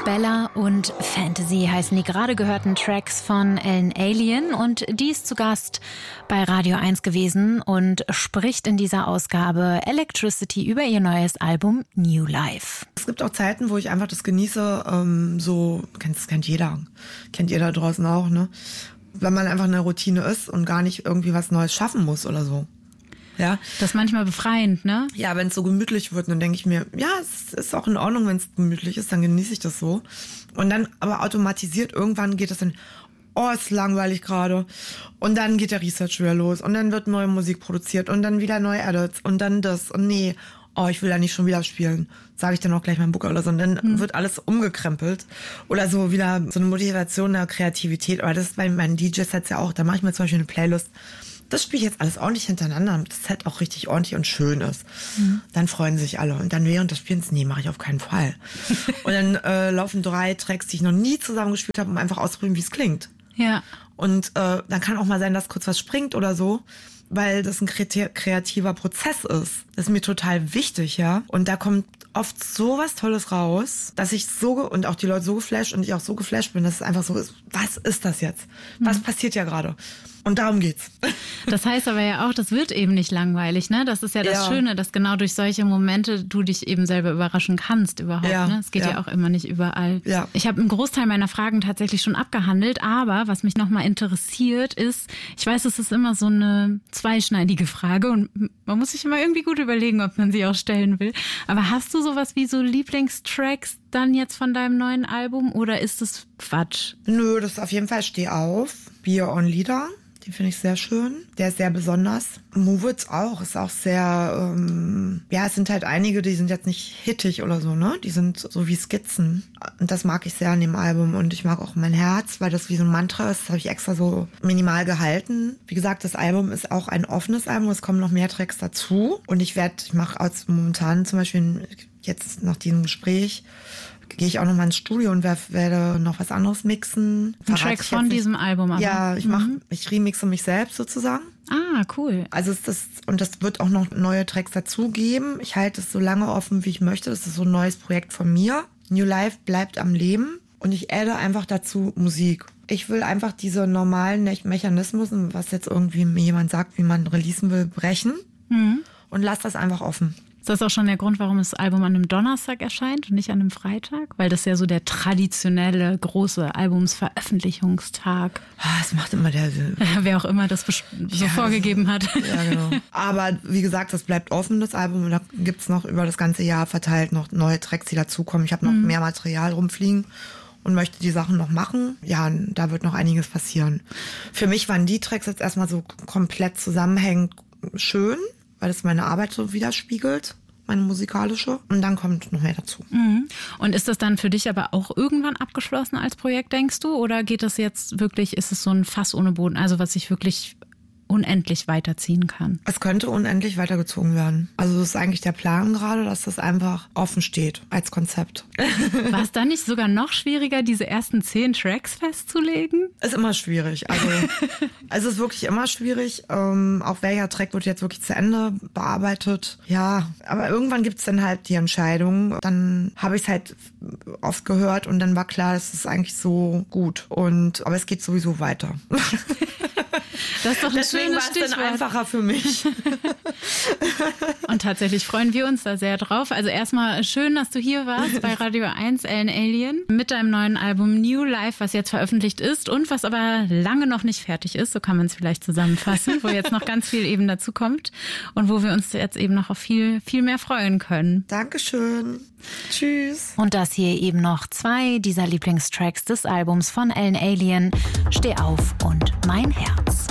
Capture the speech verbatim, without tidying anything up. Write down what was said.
Bella und Fantasy heißen die gerade gehörten Tracks von Ellen Allien und die ist zu Gast bei Radio eins gewesen und spricht in dieser Ausgabe Electricity über ihr neues Album New Life. Es gibt auch Zeiten, wo ich einfach das genieße, ähm, so, das kennt jeder, kennt ihr da draußen auch, ne? Wenn man einfach in der Routine ist und gar nicht irgendwie was Neues schaffen muss oder so. Ja. Das ist manchmal befreiend, ne? Ja, wenn es so gemütlich wird, dann denke ich mir, ja, es ist auch in Ordnung, wenn es gemütlich ist, dann genieße ich das so. Und dann aber automatisiert, irgendwann geht das dann, oh, ist langweilig gerade. Und dann geht der Research wieder los und dann wird neue Musik produziert und dann wieder neue Edits und dann das und nee, oh, ich will da nicht schon wieder spielen, sage ich dann auch gleich meinem Booker oder so. Und dann hm. wird alles umgekrempelt oder so wieder so eine Motivation der Kreativität. Aber das ist bei meinen D J-Sets ja auch, da mache ich mir zum Beispiel eine Playlist. Das spiele ich jetzt alles ordentlich hintereinander, damit das Set auch richtig ordentlich und schön ist. Mhm. Dann freuen sich alle. Und dann während des Spielens, nee, mache ich auf keinen Fall. Und dann äh, laufen drei Tracks, die ich noch nie zusammengespielt habe, um einfach auszuprobieren, wie es klingt. Ja. Und äh, dann kann auch mal sein, dass kurz was springt oder so, weil das ein kreativer Prozess ist. Das ist mir total wichtig, ja. Und da kommt oft so was Tolles raus, dass ich so, ge- und auch die Leute so geflasht und ich auch so geflasht bin, dass es einfach so ist, was ist das jetzt? Was mhm. passiert ja gerade? Und darum geht's. Das heißt aber ja auch, das wird eben nicht langweilig, ne? Das ist ja das ja. Schöne, dass genau durch solche Momente du dich eben selber überraschen kannst überhaupt, ja. ne? Es geht ja. ja auch immer nicht überall. Ja. Ich habe einen Großteil meiner Fragen tatsächlich schon abgehandelt, aber was mich nochmal interessiert ist, ich weiß, es ist immer so eine zweischneidige Frage und man muss sich immer irgendwie gut überlegen, ob man sie auch stellen will. Aber hast du sowas wie so Lieblingstracks dann jetzt von deinem neuen Album oder ist es Quatsch? Nö, das ist auf jeden Fall Steh auf, Be Your Own Leader. Den finde ich sehr schön. Der ist sehr besonders. Move It auch, ist auch sehr, ähm, ja, es sind halt einige, die sind jetzt nicht hittig oder so, ne? Die sind so wie Skizzen. Und das mag ich sehr an dem Album. Und ich mag auch mein Herz, weil das wie so ein Mantra ist. Das habe ich extra so minimal gehalten. Wie gesagt, das Album ist auch ein offenes Album. Es kommen noch mehr Tracks dazu. Und ich werde, ich mache aus momentan zum Beispiel jetzt nach diesem Gespräch, gehe ich auch noch mal ins Studio und werde noch was anderes mixen. Ein Track von diesem Album, aber. Ja, ich mache, mhm. ich remixe mich selbst sozusagen. Ah, cool. Also ist das, und das wird auch noch neue Tracks dazugeben. Ich halte es so lange offen, wie ich möchte. Das ist so ein neues Projekt von mir. New Life bleibt am Leben und ich adde einfach dazu Musik. Ich will einfach diese normalen Mechanismen, was jetzt irgendwie mir jemand sagt, wie man releasen will, brechen mhm. und lass das einfach offen. Ist das auch schon der Grund, warum das Album an einem Donnerstag erscheint und nicht an einem Freitag? Weil das ja so der traditionelle große Albumsveröffentlichungstag. Das macht immer der... Wer auch immer das so ja, vorgegeben hat. Ja, genau. Aber wie gesagt, das bleibt offen, das Album. Und da gibt's noch über das ganze Jahr verteilt noch neue Tracks, die dazukommen. Ich habe noch mhm. mehr Material rumfliegen und möchte die Sachen noch machen. Ja, da wird noch einiges passieren. Für mich waren die Tracks jetzt erstmal so komplett zusammenhängend schön, weil es meine Arbeit so widerspiegelt, meine musikalische. Und dann kommt noch mehr dazu. Mhm. Und ist das dann für dich aber auch irgendwann abgeschlossen als Projekt, denkst du? Oder geht das jetzt wirklich, ist es so ein Fass ohne Boden, also was sich wirklich unendlich weiterziehen kann? Es könnte unendlich weitergezogen werden. Also das ist eigentlich der Plan gerade, dass das einfach offen steht als Konzept. War es dann nicht sogar noch schwieriger, diese ersten zehn Tracks festzulegen? Ist immer schwierig. Also, also es ist wirklich immer schwierig. Ähm, auch welcher Track wird jetzt wirklich zu Ende bearbeitet. Ja, aber irgendwann gibt es dann halt die Entscheidung. Dann habe ich es halt oft gehört und dann war klar, das ist eigentlich so gut. Und aber es geht sowieso weiter. Das ist doch ein Deswegen war es Stichwort. dann einfacher für mich. Und tatsächlich freuen wir uns da sehr drauf. Also erstmal schön, dass du hier warst bei Radio eins, Ellen Allien, mit deinem neuen Album New Life, was jetzt veröffentlicht ist und was aber lange noch nicht fertig ist. So kann man es vielleicht zusammenfassen, wo jetzt noch ganz viel eben dazu kommt und wo wir uns jetzt eben noch auf viel, viel mehr freuen können. Dankeschön. Tschüss. Und das hier eben noch zwei dieser Lieblingstracks des Albums von Ellen Allien. Steh auf und mein Herz.